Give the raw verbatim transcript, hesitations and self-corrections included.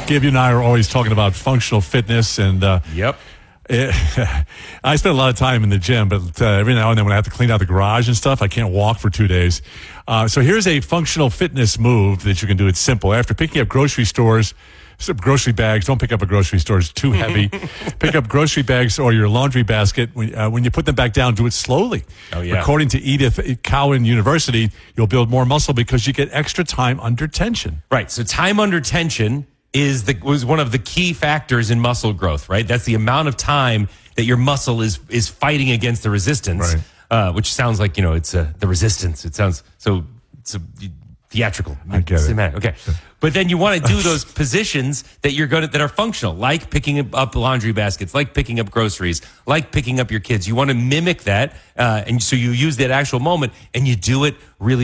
Gabe, you and I are always talking about functional fitness, and uh, Yep. it, I spend a lot of time in the gym, but uh, every now and then when I have to clean out the garage and stuff, I can't walk for two days. Uh, so here's a functional fitness move that you can do. It's simple. After picking up grocery stores, some grocery bags, don't pick up a grocery store. It's too heavy. Pick up grocery bags or your laundry basket. When, uh, when you put them back down, do it slowly. Oh, yeah. According to Edith Cowan University, you'll build more muscle because you get extra time under tension. Right. So time under tension is the was one of the key factors in muscle growth, right? That's the amount of time that your muscle is is fighting against the resistance, Right. uh, which sounds like, you know, it's uh, the resistance. It sounds so it's a, theatrical. I get it. Cinematic. Okay. But then you want to do those positions that you're going to, that are functional, like picking up laundry baskets, like picking up groceries, like picking up your kids. You want to mimic that. Uh, and so you use that actual moment and you do it really